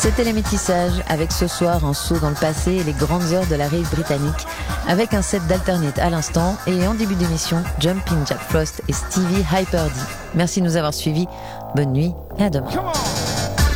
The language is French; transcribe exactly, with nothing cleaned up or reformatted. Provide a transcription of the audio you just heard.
C'était les Métissages, avec ce soir un saut dans le passé et les grandes heures de la rave britannique, avec un set d'alternate à l'instant et en début d'émission, Jumpin' Jack Frost et Stevie Hyper D. Merci de nous avoir suivis, bonne nuit et à demain.